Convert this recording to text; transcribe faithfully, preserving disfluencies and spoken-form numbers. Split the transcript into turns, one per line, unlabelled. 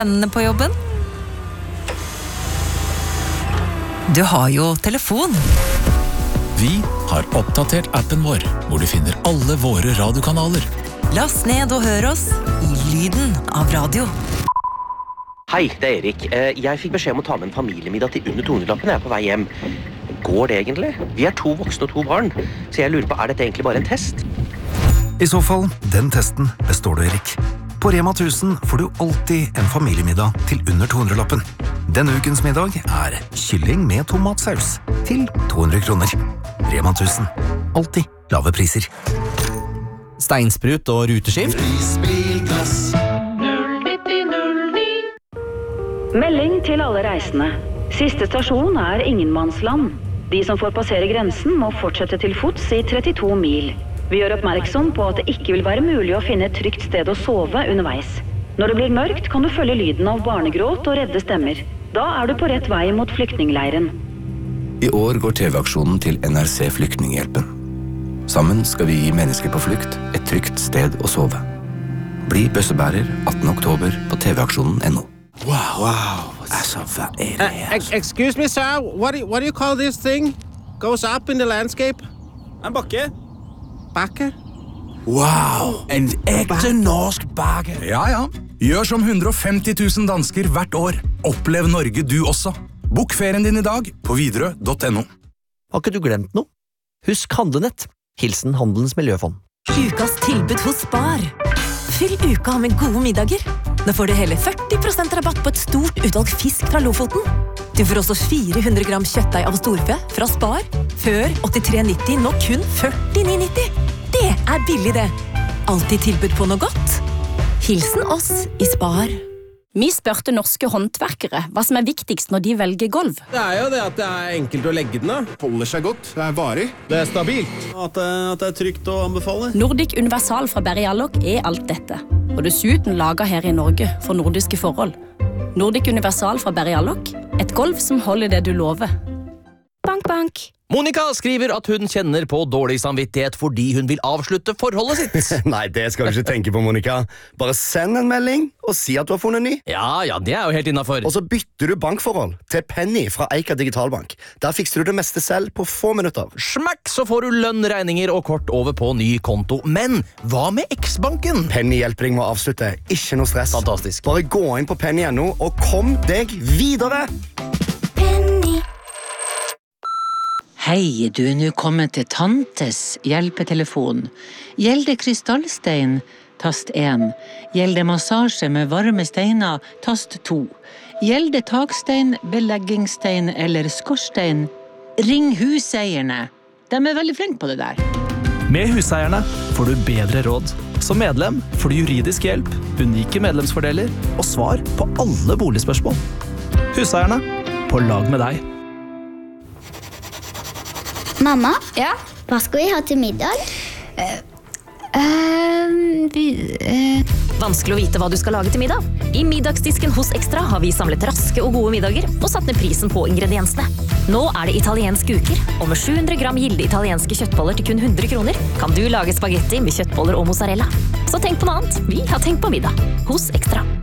Spennende på jobben. Du har jo telefon.
Vi har oppdatert appen vår, hvor du finner alle våre radiokanaler.
Last ned og hør oss i lyden av radio.
Hei, det er Erik. Jeg fikk beskjed om å ta med en familiemiddag til under to hundre-lappen når jeg er på vei hjem. Går det egentlig? Vi er to voksne og to barn, så jeg lurer på, er dette egentlig bare en test?
I så fall, den testen består du, Erik. På Rema tusen får du alltid en familiemiddag til under to hundre-lappen. Denne ukens middag er kylling med tomatsaus til to hundre kroner. Rema tusen. Alltid lave priser.
Steinsprut og ruteskift.
Melding til alle reisende. Siste stasjon er Ingenmannsland. De som får passere grensen må fortsette til fots i trettito mil. Vi gjør oppmerksom på at det ikke vil være mulig å finne et trygt sted å sove underveis. Når det blir mørkt kan du følge lyden av barnegråt og redde stemmer. Da er du på rett vei mot flyktningleiren.
I år går T V-aksjonen til N R C Flyktninghjelpen. Sammen skal vi gi mennesker på flukt et trygt sted å sove. Bli bøssebærer attende oktober på tvaksjonen punktum no.
Wow, wow.
Altså, hva er det her?
Uh, excuse me, sir. What do, what do you call this thing? Goes up in the landscape?
En bakke.
Bakke?
Wow, en ekte norsk bakke.
Ja, ja. Gjør som hundre og femti tusen dansker hvert år. Opplev Norge du også. Bok ferien din i dag på Widerøe punktum no.
Har ikke du glemt noe? Husk Handlenett. Hilsen Handelens Miljøfond.
Ukas tilbud hos Spar. Fyll uka med gode middager. Nå får du hele førti prosent rabatt på et stort utvalg fisk fra Lofoten. Du får også fire hundre gram kjøttdeig av storfe fra Spar. Før åttitre nitti, nå kun førtini nitti. Det er billig det. Alltid tilbud på noe godt. Hilsen oss i Spar.
Vi spørte norske håndverkere hva som er viktigst når de velger gulv.
Det er jo det at det er enkelt å legge den av.
Holder seg godt. Det er varig.
Det er stabilt.
At det, at det er trygt å anbefale.
Nordic Universal fra Berrialloc er alt dette. Og dessuten laget her i Norge for nordiske forhold. Nordic Universal fra Berrialloc. Et gulv som holder det du lover. Bank, bank.
Monica skriver at hun kjenner på dårlig samvittighet fordi hun vil avslutte forholdet sitt.
Nei, det skal du ikke tenke på, Monica. Bare send en melding og si at du har funnet ny.
Ja, ja, det er jo helt innenfor.
Og så bytter du bankforhold til Penny fra Eika Digitalbank. Der fikser du det meste selv på få minutter.
Smakk, så får du lønn, regninger og kort over på ny konto. Men hva med X-banken?
Penny hjelper deg med å avslutte. Ikke noe stress.
Fantastisk.
Bare gå inn på penny punktum no og kom deg videre.
Hei, du er nå kommet til Tantes hjelpetelefon. Gjelder krystallstein, tast én. Gjelder massasje med varme steiner, tast to. Gjelder takstein, beleggingsstein eller skorstein, ring huseierne. De er veldig flinke på det der.
Med Huseierne får du bedre råd. Som medlem får du juridisk hjelp, unike medlemsfordeler og svar på alle boligspørsmål. Huseierne, på lag med deg.
Mamma,
Ja?
hva skal vi ha til middag?
Uh, uh, vi, uh. Vanskelig å vite hva du skal lage til middag. I middagsdisken hos Extra har vi samlet raske og gode middager og satt ned prisen på ingrediensene. Nå er det italienske uker, og med sju hundre gram gilde italienske kjøttboller til kun hundre kroner kan du lage spagetti med kjøttboller og mozzarella. Så tenk på noe annet. Vi har tenkt på middag hos Extra.